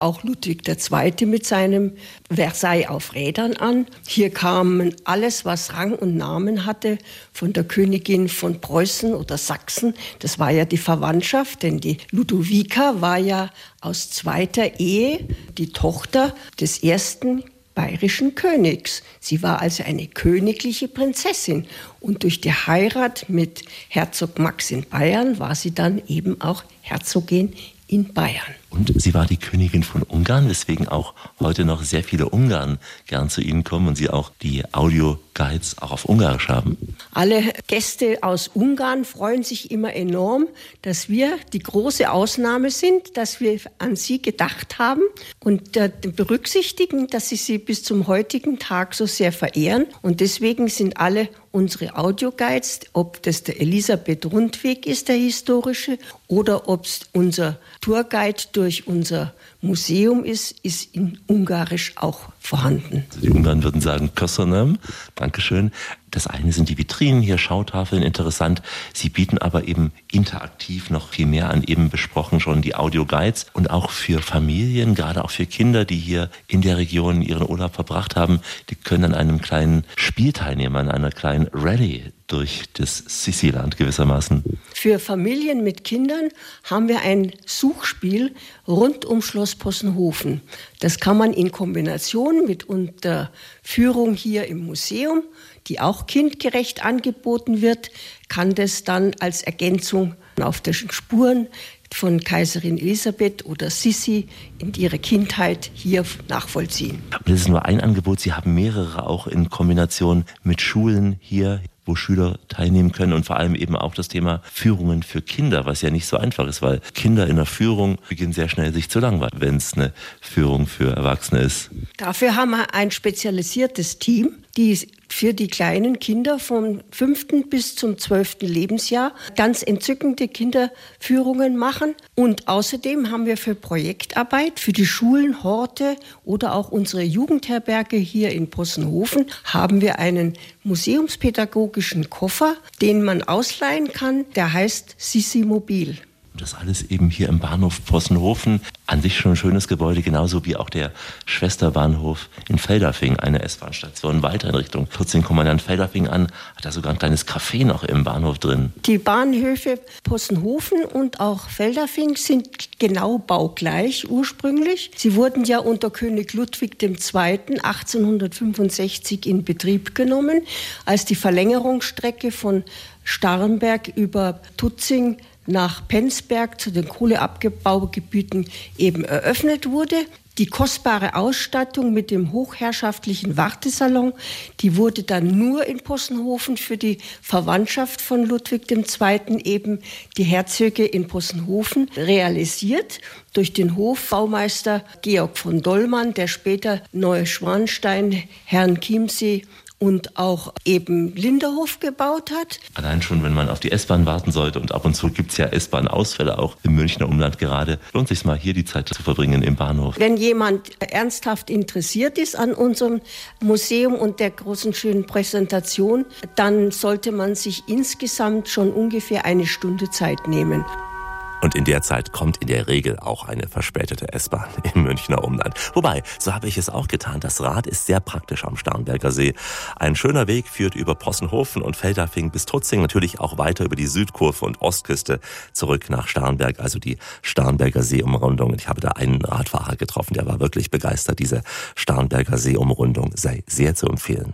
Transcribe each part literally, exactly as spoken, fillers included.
auch Ludwig der Zweite mit seinem Versailles auf Rädern an. Hier kam alles, was Rang und Namen hatte, von der Königin von Preußen oder Sachsen. Das war ja die Verwandtschaft, denn die Ludovica war ja aus zweiter Ehe die Tochter des ersten bayerischen Königs. Sie war also eine königliche Prinzessin. Und durch die Heirat mit Herzog Max in Bayern war sie dann eben auch Herzogin in Bayern. Und sie war die Königin von Ungarn, weswegen auch heute noch sehr viele Ungarn gern zu Ihnen kommen und Sie auch die Audioguides auch auf Ungarisch haben. Alle Gäste aus Ungarn freuen sich immer enorm, dass wir die große Ausnahme sind, dass wir an sie gedacht haben und äh, berücksichtigen, dass sie sie bis zum heutigen Tag so sehr verehren. Und deswegen sind alle unsere Audioguides, ob das der Elisabeth Rundweg ist, der historische, oder ob es unser Tourguide durch unser Museum ist, ist in Ungarisch auch vorhanden. Also die Ungarn würden sagen, Köszönöm, Dankeschön. Das eine sind die Vitrinen, hier Schautafeln, interessant. Sie bieten aber eben interaktiv noch viel mehr an, eben besprochen schon die Audioguides. Und auch für Familien, gerade auch für Kinder, die hier in der Region ihren Urlaub verbracht haben, die können an einem kleinen Spiel teilnehmen, an einer kleinen Rallye durch das Sissi-Land gewissermaßen. Für Familien mit Kindern haben wir ein Suchspiel rund um Schloss Possenhofen. Das kann man in Kombination mit unter Führung hier im Museum, die auch kindgerecht angeboten wird, kann das dann als Ergänzung auf den Spuren von Kaiserin Elisabeth oder Sissi in ihrer Kindheit hier nachvollziehen. Und das ist nur ein Angebot, Sie haben mehrere auch in Kombination mit Schulen hier, wo Schüler teilnehmen können und vor allem eben auch das Thema Führungen für Kinder, was ja nicht so einfach ist, weil Kinder in der Führung beginnen sehr schnell sich zu langweilen, wenn es eine Führung für Erwachsene ist. Dafür haben wir ein spezialisiertes Team, die für die kleinen Kinder vom fünften bis zum zwölften Lebensjahr ganz entzückende Kinderführungen machen. Und außerdem haben wir für Projektarbeit, für die Schulen, Horte oder auch unsere Jugendherberge hier in Possenhofen haben wir einen museumspädagogischen Koffer, den man ausleihen kann, der heißt Sissi Mobil. Das alles eben hier im Bahnhof Possenhofen. An sich schon ein schönes Gebäude, genauso wie auch der Schwesterbahnhof in Feldafing, eine S-Bahn-Station. Weiter in Richtung Tutzing kommt man dann Feldafing an, hat da sogar ein kleines Café noch im Bahnhof drin. Die Bahnhöfe Possenhofen und auch Feldafing sind genau baugleich ursprünglich. Sie wurden ja unter König Ludwig der Zweite achtzehnhundertfünfundsechzig in Betrieb genommen, als die Verlängerungsstrecke von Starnberg über Tutzing nach Penzberg zu den Kohleabgebaugebieten eben eröffnet wurde. Die kostbare Ausstattung mit dem hochherrschaftlichen Wartesalon, die wurde dann nur in Possenhofen für die Verwandtschaft von Ludwig der Zweite, eben die Herzöge in Possenhofen, realisiert durch den Hofbaumeister Georg von Dollmann, der später Neuschwanstein, Herrn Chiemsee und auch eben Linderhof gebaut hat. Allein schon, wenn man auf die S-Bahn warten sollte und ab und zu gibt es ja S-Bahn-Ausfälle auch im Münchner Umland gerade, lohnt sich mal hier die Zeit zu verbringen im Bahnhof. Wenn jemand ernsthaft interessiert ist an unserem Museum und der großen schönen Präsentation, dann sollte man sich insgesamt schon ungefähr eine Stunde Zeit nehmen. Und in der Zeit kommt in der Regel auch eine verspätete S-Bahn im Münchner Umland. Wobei, so habe ich es auch getan. Das Rad ist sehr praktisch am Starnberger See. Ein schöner Weg führt über Possenhofen und Feldafing bis Tutzing, natürlich auch weiter über die Südkurve und Ostküste zurück nach Starnberg, also die Starnberger Seeumrundung. Ich habe da einen Radfahrer getroffen, der war wirklich begeistert. Diese Starnberger Seeumrundung sei sehr zu empfehlen.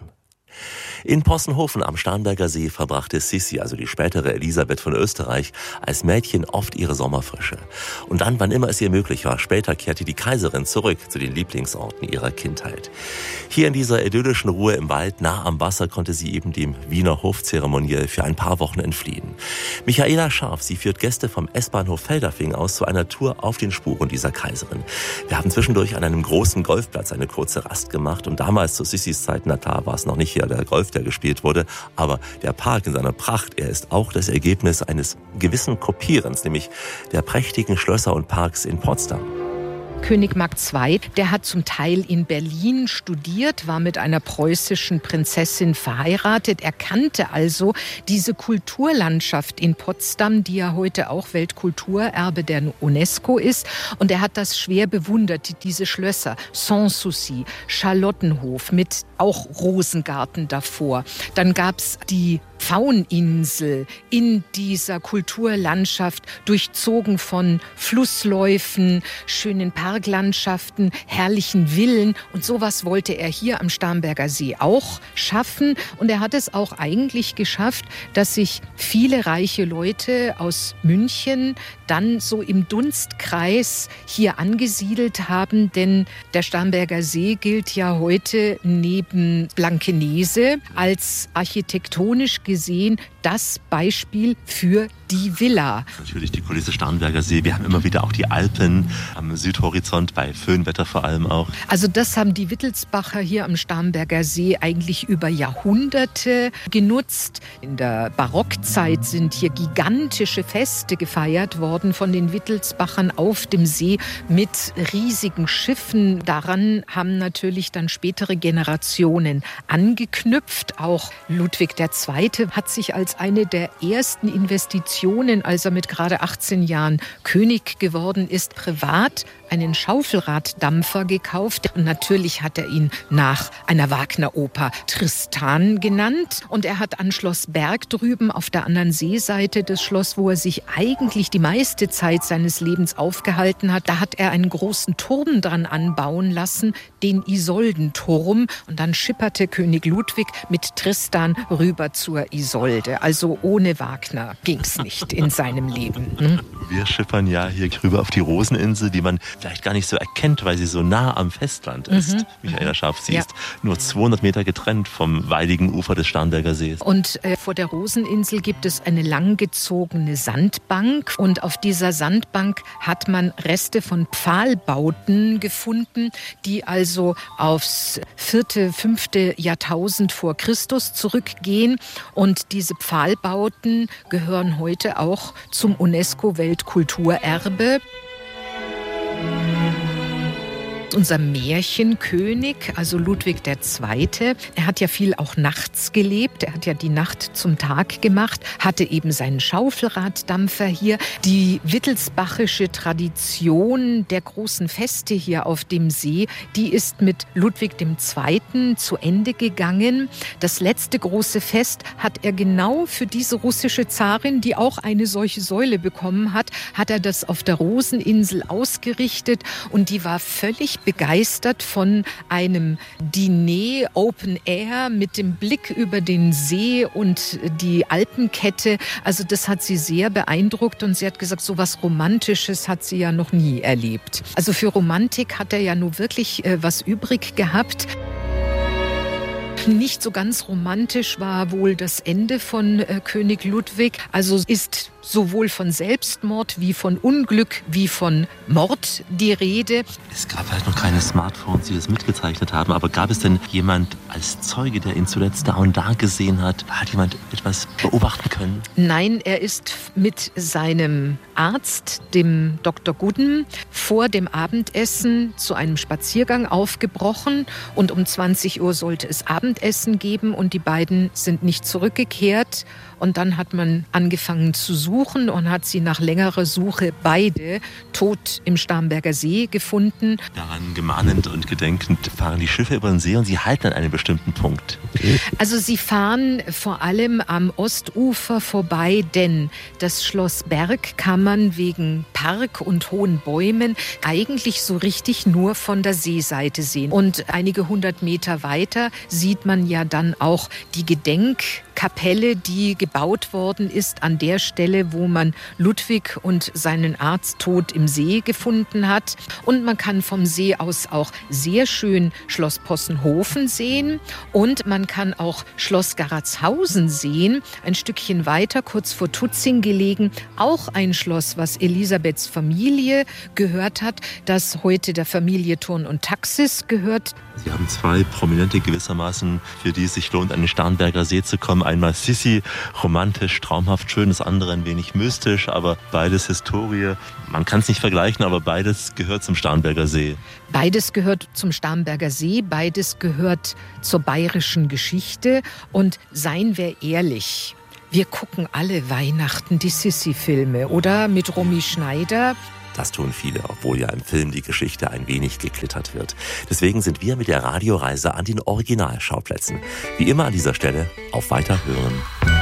In Possenhofen am Starnberger See verbrachte Sissi, also die spätere Elisabeth von Österreich, als Mädchen oft ihre Sommerfrische. Und dann, wann immer es ihr möglich war, später kehrte die Kaiserin zurück zu den Lieblingsorten ihrer Kindheit. Hier in dieser idyllischen Ruhe im Wald, nah am Wasser, konnte sie eben dem Wiener Hofzeremoniell für ein paar Wochen entfliehen. Michaela Scharf, sie führt Gäste vom S-Bahnhof Feldafing aus zu einer Tour auf den Spuren dieser Kaiserin. Wir haben zwischendurch an einem großen Golfplatz eine kurze Rast gemacht und damals zu Sissis Zeit, na klar, war es noch nicht hier der Golf, der gespielt wurde, aber der Park in seiner Pracht, er ist auch das Ergebnis eines gewissen Kopierens, nämlich der prächtigen Schlösser und Parks in Potsdam. König Mark der Zweite, der hat zum Teil in Berlin studiert, war mit einer preußischen Prinzessin verheiratet. Er kannte also diese Kulturlandschaft in Potsdam, die ja heute auch Weltkulturerbe der UNESCO ist. Und er hat das schwer bewundert, diese Schlösser. Sanssouci, Charlottenhof mit auch Rosengarten davor. Dann gab es die Pfaueninsel in dieser Kulturlandschaft, durchzogen von Flussläufen, schönen Parklandschaften, herrlichen Villen. Und sowas wollte er hier am Starnberger See auch schaffen. Und er hat es auch eigentlich geschafft, dass sich viele reiche Leute aus München dann so im Dunstkreis hier angesiedelt haben. Denn der Starnberger See gilt ja heute neben Blankenese als architektonisch gesehen das Beispiel für die Villa. Natürlich die Kulisse Starnberger See. Wir haben immer wieder auch die Alpen am Südhorizont, bei Föhnwetter vor allem auch. Also das haben die Wittelsbacher hier am Starnberger See eigentlich über Jahrhunderte genutzt. In der Barockzeit sind hier gigantische Feste gefeiert worden von den Wittelsbachern auf dem See mit riesigen Schiffen. Daran haben natürlich dann spätere Generationen angeknüpft. Auch Ludwig der Zweite hat sich als eine der ersten Investitionen, als er mit gerade achtzehn Jahren König geworden ist, privat einen Schaufelraddampfer gekauft. Und natürlich hat er ihn nach einer Wagner-Oper Tristan genannt. Und er hat an Schloss Berg drüben auf der anderen Seeseite des Schloss, wo er sich eigentlich die meiste Zeit seines Lebens aufgehalten hat, da hat er einen großen Turm dran anbauen lassen, den Isoldenturm. Und dann schipperte König Ludwig mit Tristan rüber zur Isolde. Also ohne Wagner ging's nicht in seinem Leben. Hm? Wir schippern ja hier rüber auf die Roseninsel, die man vielleicht gar nicht so erkennt, weil sie so nah am Festland ist. Mhm. Michaela Scharf, sie ja. ist nur zweihundert Meter getrennt vom waldigen Ufer des Starnberger Sees. Und äh, vor der Roseninsel gibt es eine langgezogene Sandbank. Und auf dieser Sandbank hat man Reste von Pfahlbauten gefunden, die also aufs vierte, fünfte Jahrtausend vor Christus zurückgehen. Und diese Pfahlbauten gehören heute auch zum UNESCO-Weltkulturerbe. Unser Märchenkönig, also Ludwig der Zweite, er hat ja viel auch nachts gelebt. Er hat ja die Nacht zum Tag gemacht, hatte eben seinen Schaufelraddampfer hier. Die wittelsbachische Tradition der großen Feste hier auf dem See, die ist mit Ludwig dem Zweiten zu Ende gegangen. Das letzte große Fest hat er genau für diese russische Zarin, die auch eine solche Säule bekommen hat, hat er das auf der Roseninsel ausgerichtet. Und die war völlig begeistert von einem Diner Open Air mit dem Blick über den See und die Alpenkette. Also das hat sie sehr beeindruckt und sie hat gesagt, so was Romantisches hat sie ja noch nie erlebt. Also für Romantik hat er ja nur wirklich äh, was übrig gehabt. Nicht so ganz romantisch war wohl das Ende von äh, König Ludwig. Also ist sowohl von Selbstmord wie von Unglück wie von Mord die Rede. Es gab halt noch keine Smartphones, die das mitgezeichnet haben. Aber gab es denn jemand als Zeuge, der ihn zuletzt da und da gesehen hat? Hat jemand etwas beobachten können? Nein, er ist mit seinem Arzt, dem Doktor Gudden, vor dem Abendessen zu einem Spaziergang aufgebrochen. Und um zwanzig Uhr sollte es Abendessen geben und die beiden sind nicht zurückgekehrt. Und dann hat man angefangen zu suchen und hat sie nach längerer Suche beide tot im Starnberger See gefunden. Daran gemahnend und gedenkend fahren die Schiffe über den See und sie halten an einem bestimmten Punkt. Also sie fahren vor allem am Ostufer vorbei, denn das Schloss Berg kann man wegen Park und hohen Bäumen eigentlich so richtig nur von der Seeseite sehen. Und einige hundert Meter weiter sieht man ja dann auch die Gedenkkapelle, die gebaut worden ist an der Stelle, wo man Ludwig und seinen Arzt tot im See gefunden hat. Und man kann vom See aus auch sehr schön Schloss Possenhofen sehen und man kann auch Schloss Garatshausen sehen, ein Stückchen weiter, kurz vor Tutzing gelegen, auch ein Schloss, was Elisabeths Familie gehört hat, das heute der Familie Thurn und Taxis gehört. Sie haben zwei Prominente gewissermaßen, für die es sich lohnt, an den Starnberger See zu kommen. Einmal Sissi, romantisch, traumhaft schön, das andere ein wenig mystisch, aber beides Historie. Man kann es nicht vergleichen, aber beides gehört zum Starnberger See. Beides gehört zum Starnberger See, beides gehört zur bayerischen Geschichte. Und seien wir ehrlich, wir gucken alle Weihnachten die Sissi-Filme, oder? Mit Romy Schneider. Das tun viele, obwohl ja im Film die Geschichte ein wenig geklittert wird. Deswegen sind wir mit der Radioreise an den Originalschauplätzen. Wie immer an dieser Stelle auf Weiterhören.